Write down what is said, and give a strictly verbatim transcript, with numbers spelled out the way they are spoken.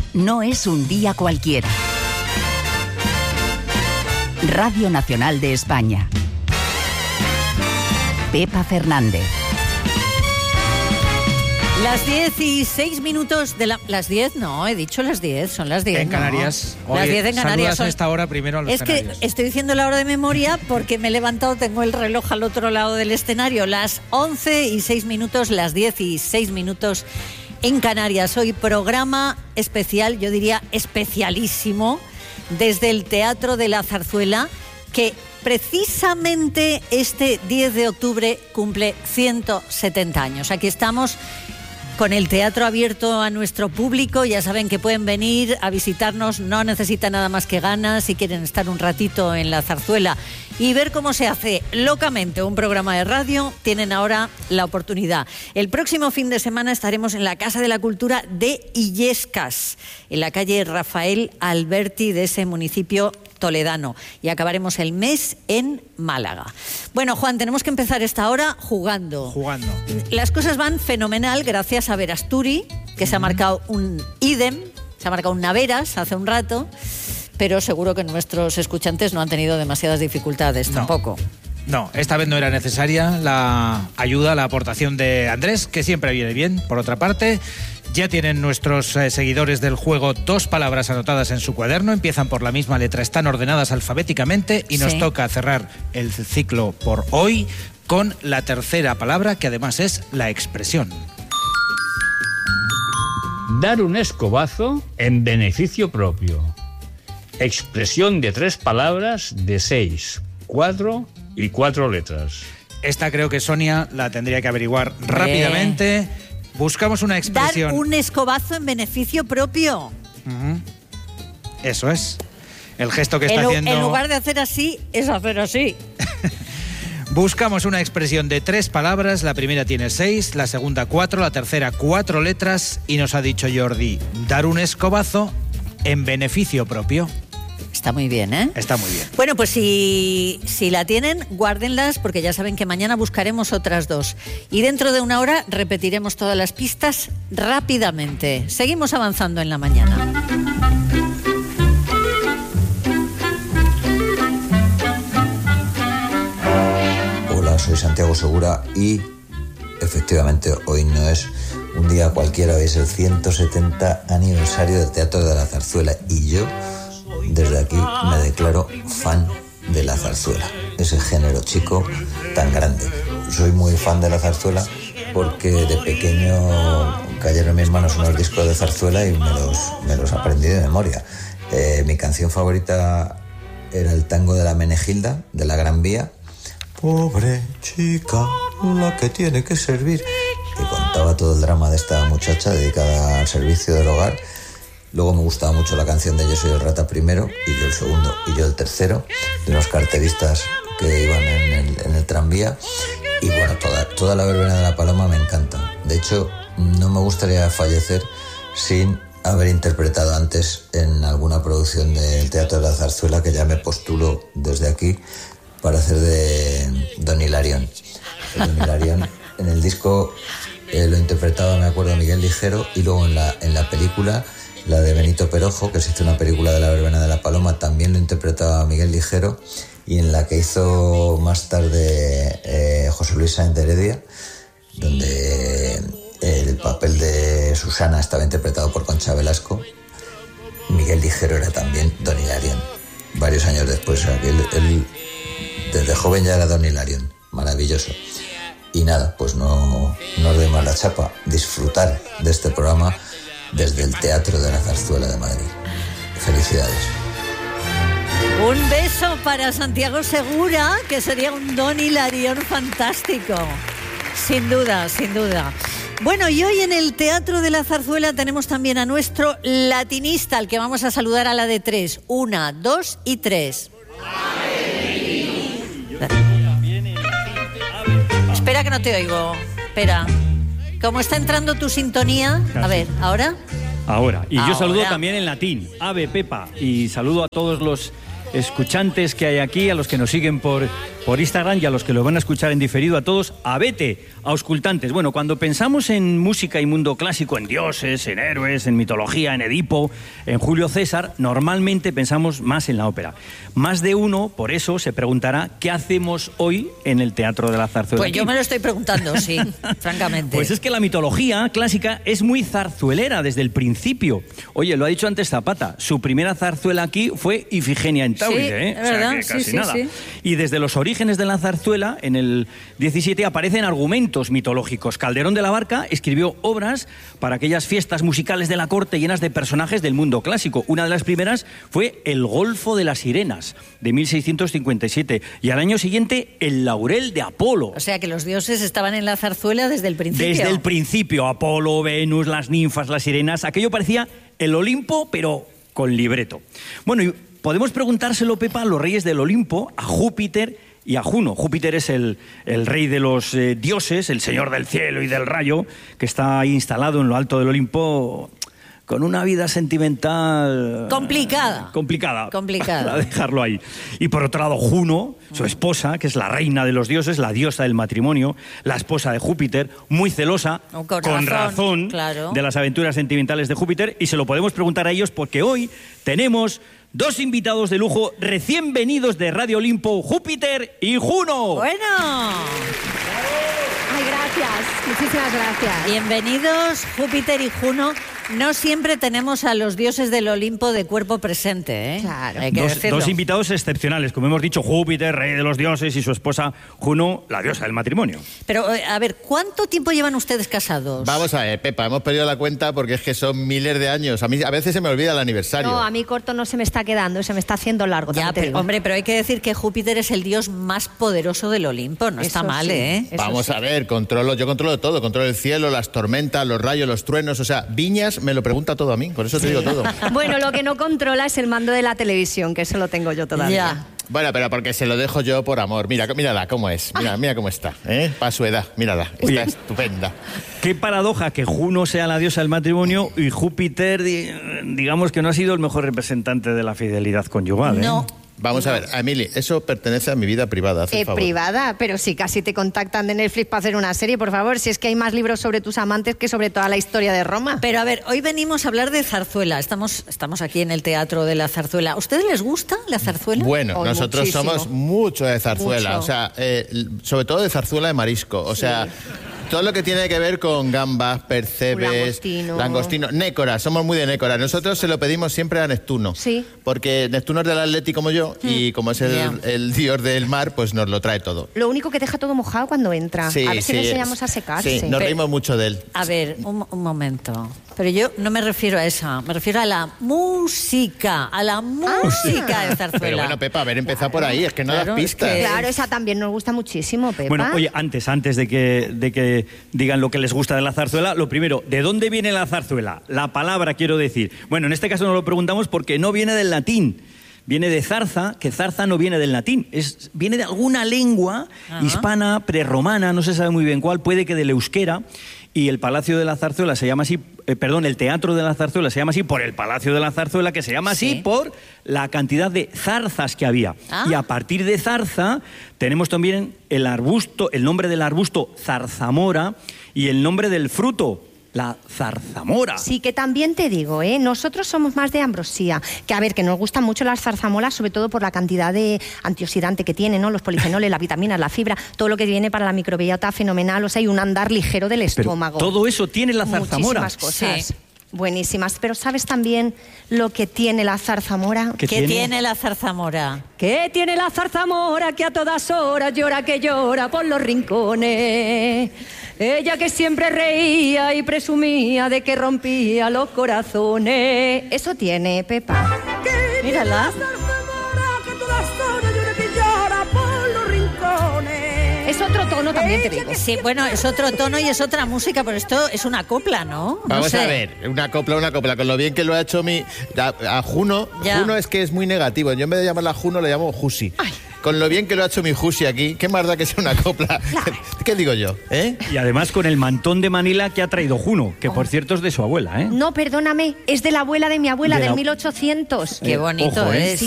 no es un día cualquiera. Radio Nacional de España. Pepa Fernández. Las diez y seis minutos de la... Las diez, no, he dicho las diez, son las diez. En no. Canarias. Las diez en Canarias. Saludas a esta hora primero a los es canarios. que estoy diciendo la hora de memoria porque me he levantado, tengo el reloj al otro lado del escenario. Las once y seis minutos, las diez y seis minutos en Canarias. Hoy programa especial, yo diría especialísimo, desde el Teatro de la Zarzuela, que precisamente este diez de octubre cumple ciento setenta años. Aquí estamos con el teatro abierto a nuestro público. Ya saben que pueden venir a visitarnos, no necesitan nada más que ganas. Si quieren estar un ratito en la zarzuela y ver cómo se hace locamente un programa de radio, tienen ahora la oportunidad. El próximo fin de semana estaremos en la Casa de la Cultura de Illescas, en la calle Rafael Alberti de ese municipio toledano, y acabaremos el mes en Málaga. Bueno, Juan, tenemos que empezar esta hora jugando. Jugando. Las cosas van fenomenal gracias a Verasturi, que se ha marcado un ídem, se ha marcado un Naveras hace un rato, pero seguro que nuestros escuchantes no han tenido demasiadas dificultades, No. tampoco. No, esta vez no era necesaria la ayuda, la aportación de Andrés, que siempre viene bien. Por otra parte, ya tienen nuestros eh, seguidores del juego dos palabras anotadas en su cuaderno, empiezan por la misma letra, están ordenadas alfabéticamente y nos Sí. toca cerrar el ciclo por hoy con la tercera palabra, que además es la expresión. Dar un escobazo en beneficio propio. Expresión de tres palabras de seis, cuatro y cuatro letras. Esta creo que Sonia la tendría que averiguar rápidamente. Buscamos una expresión. Dar un escobazo en beneficio propio. Ujú. Eso es. El gesto que está En, lu- haciendo... en lugar de hacer así, es hacer así. Buscamos una expresión de tres palabras. La primera tiene seis, la segunda cuatro, la tercera cuatro letras. Y nos ha dicho Jordi, dar un escobazo en beneficio propio. Está muy bien, ¿eh? Está muy bien. Bueno, pues si, si la tienen, guárdenlas, porque ya saben que mañana buscaremos otras dos. Y dentro de una hora repetiremos todas las pistas rápidamente. Seguimos avanzando en la mañana. Hola, soy Santiago Segura y efectivamente hoy no es un día cualquiera, hoy es el ciento setenta aniversario del Teatro de la Zarzuela y yo desde aquí me declaro fan de la zarzuela, ese género chico tan grande. Soy muy fan de la zarzuela porque de pequeño cayeron en mis manos unos discos de zarzuela y me los, me los aprendí de memoria. Eh, mi canción favorita era el tango de la Menegilda, de la Gran Vía. Pobre chica, la que tiene que servir. Que contaba todo el drama de esta muchacha dedicada al servicio del hogar. Luego me gustaba mucho la canción de Yo soy el rata primero, y yo el segundo, y yo el tercero, de unos carteristas que iban en el, en el tranvía. Y bueno, toda, toda la verbena de la Paloma me encanta. De hecho, no me gustaría fallecer sin haber interpretado antes en alguna producción del Teatro de la Zarzuela, que ya me postulo desde aquí para hacer de Don Hilarión. El Don Hilarión en el disco eh, lo interpretaba, me acuerdo, Miguel Ligero, y luego en la, en la película, la de Benito Perojo, que se hizo una película de la verbena de la Paloma, también lo interpretaba Miguel Ligero, y en la que hizo más tarde eh, José Luis Sáenz de Heredia, donde el papel de Susana estaba interpretado por Concha Velasco, Miguel Ligero era también Don Hilarión, varios años después. O sea, que él, él desde joven ya era Don Hilarión, maravilloso. Y nada, pues no, no os doy más la chapa, disfrutar de este programa desde el Teatro de la Zarzuela de Madrid. Felicidades. Un beso para Santiago Segura, que sería un Don Hilarión fantástico. Sin duda, sin duda. Bueno, y hoy en el Teatro de la Zarzuela tenemos también a nuestro latinista, al que vamos a saludar a la de tres. Una, dos y tres. Espera que no te oigo. Espera. ¿Cómo está entrando tu sintonía? A ver, ¿ahora? Ahora. Y Ahora. yo saludo también en latín. Ave Pepa. Y saludo a todos los escuchantes que hay aquí, a los que nos siguen por, por Instagram, y a los que lo van a escuchar en diferido, a todos, a vete, a auscultantes. Bueno, cuando pensamos en música y mundo clásico, en dioses, en héroes, en mitología, en Edipo, en Julio César, normalmente pensamos más en la ópera. Más de uno, por eso, se preguntará ¿qué hacemos hoy en el Teatro de la Zarzuela? Pues aquí? yo me lo estoy preguntando, sí, francamente. Pues es que la mitología clásica es muy zarzuelera desde el principio. Oye, lo ha dicho antes Zapata, su primera zarzuela aquí fue Ifigenia en Táuride, Sí, ¿eh? es verdad, O sea, que sí, casi sí, nada. sí. Y desde los orígenes de la zarzuela, en el diecisiete, aparecen argumentos mitológicos. Calderón de la Barca escribió obras para aquellas fiestas musicales de la corte llenas de personajes del mundo clásico. Una de las primeras fue El Golfo de las Sirenas, de mil seiscientos cincuenta y siete. Y al año siguiente, El Laurel de Apolo. O sea que los dioses estaban en la zarzuela desde el principio. Desde el principio, Apolo, Venus, las ninfas, las sirenas, aquello parecía el Olimpo, pero con libreto. Bueno, y podemos preguntárselo, Pepa, a los reyes del Olimpo, a Júpiter y a Juno. Júpiter es el, el rey de los eh, dioses, el señor del cielo y del rayo, que está ahí instalado en lo alto del Olimpo, con una vida sentimental... Complicada. Complicada. Complicada. Para dejarlo ahí. Y por otro lado, Juno, su esposa, que es la reina de los dioses, la diosa del matrimonio, la esposa de Júpiter, muy celosa, Con con razón, razón, claro. de las aventuras sentimentales de Júpiter, y se lo podemos preguntar a ellos porque hoy tenemos dos invitados de lujo recién venidos de Radio Olimpo, Júpiter y Juno. Bueno, Ay, gracias. Muchísimas gracias. bienvenidos Júpiter y Juno. No siempre tenemos a los dioses del Olimpo de cuerpo presente, ¿eh? Claro. Hay que Dos, decirlo. dos invitados excepcionales, como hemos dicho, Júpiter, rey de los dioses, y su esposa Juno, la diosa del matrimonio. Pero, eh, a ver, ¿cuánto tiempo llevan ustedes casados? Vamos a ver, Pepa, hemos perdido la cuenta porque es que son miles de años. A mí a veces se me olvida el aniversario. No, a mí corto no se me está quedando, se me está haciendo largo. Ya, también te pero, digo. hombre, pero hay que decir que Júpiter es el dios más poderoso del Olimpo. No está Eso mal, sí. ¿eh? Eso Vamos sí. a ver, controlo, yo controlo todo, controlo el cielo, las tormentas, los rayos, los truenos, o sea, Viñas me lo pregunta todo a mí, por eso te digo todo. Bueno, lo que no controla es el mando de la televisión, que eso lo tengo yo todavía. Ya. Bueno, pero porque se lo dejo yo por amor. Mira, mírala cómo es, mira, mira cómo está, ¿eh? Para su edad, mírala, está Oye. estupenda. Qué paradoja que Juno sea la diosa del matrimonio y Júpiter, di- digamos que no ha sido el mejor representante de la fidelidad conyugal, ¿eh? No. Vamos a ver, Emily, eso pertenece a mi vida privada, haz el Eh, favor. privada, pero si casi te contactan de Netflix para hacer una serie, por favor, si es que hay más libros sobre tus amantes que sobre toda la historia de Roma. Pero a ver, hoy venimos a hablar de zarzuela. Estamos, estamos aquí en el Teatro de la Zarzuela. ¿A ustedes les gusta la zarzuela? Bueno, Hoy nosotros muchísimo. somos mucho de zarzuela, Mucho. o sea, eh, sobre todo de zarzuela de marisco, o sea, todo lo que tiene que ver con gambas, percebes, Langostino. langostino, nécora, somos muy de nécora. Nosotros se lo pedimos siempre a Neptuno, Sí. porque Neptuno es del Atleti como yo y como es el, Ya. el dios del mar, pues nos lo trae todo. Lo único que deja todo mojado cuando entra. Sí, a ver si sí, le enseñamos a secarse. Sí, nos Pero- reímos mucho de él. A ver, un, un momento. Pero yo no me refiero a esa, me refiero a la música, a la música de zarzuela. Pero bueno, Pepa, haber empezado por ahí, es que no Claro, das es pistas. que- Claro, esa también nos gusta muchísimo, Pepa. Bueno, oye, antes, antes de que, de que digan lo que les gusta de la zarzuela, lo primero, ¿de dónde viene la zarzuela? La palabra, quiero decir. Bueno, en este caso no lo preguntamos porque no viene del latín. Viene de zarza, que zarza no viene del latín. Es, viene de alguna lengua Ajá. hispana, prerromana, no se sabe muy bien cuál, puede que del euskera. Y el Palacio de la Zarzuela se llama así, eh, perdón, el Teatro de la Zarzuela se llama así por el Palacio de la Zarzuela, que se llama así Sí. por la cantidad de zarzas que había. Ah. Y a partir de zarza tenemos también el arbusto, el nombre del arbusto zarzamora y el nombre del fruto, la zarzamora. Sí, que también te digo, ¿eh? Nosotros somos más de ambrosía, que a ver, que nos gustan mucho las zarzamoras, sobre todo por la cantidad de antioxidante que tiene, ¿no? Los polifenoles, las vitaminas, la fibra, todo lo que viene para la microbiota fenomenal, o sea, hay un andar ligero del Pero estómago. todo eso tiene la zarzamora. Muchísimas cosas. Sí. Buenísimas, pero ¿sabes también lo que tiene la zarzamora? ¿Qué ¿Qué tiene? tiene la zarzamora? ¿Qué tiene la zarzamora que a todas horas llora que llora por los rincones? Ella que siempre reía y presumía de que rompía los corazones. Eso tiene, Pepa. Mírala. Es otro tono también, te digo. Sí, bueno, es otro tono y es otra música, pero esto es una copla, ¿no? No Vamos sé. a ver, una copla, una copla, con lo bien que lo ha hecho mi... A, a Juno, Ya. Juno es que es muy negativo, yo en vez de llamarla Juno le llamo Jusi. Con lo bien que lo ha hecho mi Jusi aquí, qué más da que sea una copla. ¿Qué digo yo? ¿Eh? Y además con el mantón de Manila que ha traído Juno, que por cierto es de su abuela, ¿eh? No, perdóname, es de la abuela de mi abuela De la- del mil ochocientos. Qué bonito Ojo, ¿eh? es. Sí,